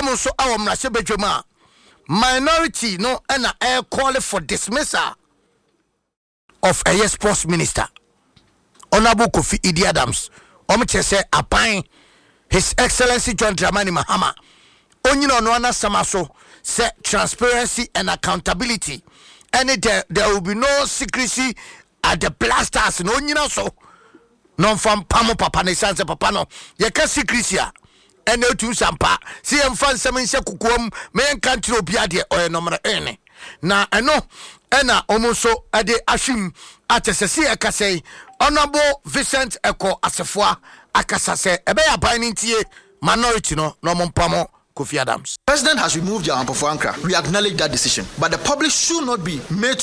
ɔmo so awo mrase bedwema minority no na call for dismissal of a sports minister Honorable Kofi Idi Adams. Say apan His Excellency John Dramani Mahama. Onyina no ana samaso say transparency and accountability. And there will be no secrecy at the blasters. No onyina so. Non fam pamo papa ne sanse papa no. Ye ka secrecy a. Ene otu sampa. Si emfa nsem nse kukuom me enkantre obi ade oye nomre ene. Na eno ena omuso ade ashim atesesi ekasei Honorable Vincent Eko Asefua akasase ebe ya banintie minority no mompamo Kofi Adams. President has removed your Ampofo Ankra. We acknowledge that decision, but the public should not be made